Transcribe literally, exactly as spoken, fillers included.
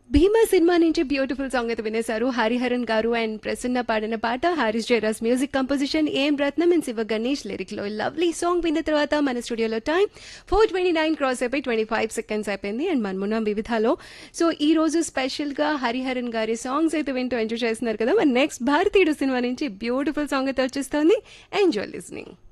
భీమా cinema నుంచి beautiful song అయితే వినేశారు. హరిహరన్ గారు అండ్ ప్రసన్న పాడిన పాట, హారిస్ జయరాజ్ మ్యూజిక్ కంపోజిషన్, ఏం రత్నం అండ్ శివ గణేష్ లిరిక్ లో లవ్లీ సాంగ్ విన్న తర్వాత మన స్టూడియోలో time four twenty nine cross అయిపోయి ట్వంటీ ఫైవ్ సెకండ్స్ అయిపోయింది. అండ్ మనమున్నాం వివిధాలో. సో ఈ రోజు స్పెషల్ గా హరిహరన్ గారి సాంగ్స్ అయితే వింటూ ఎంజాయ్ చేస్తున్నారు కదా. మరి నెక్స్ట్ భారతీయుడు సినిమా నుంచి బ్యూటిఫుల్ సాంగ్ అయితే వచ్చేస్తుంది. Enjoy listening.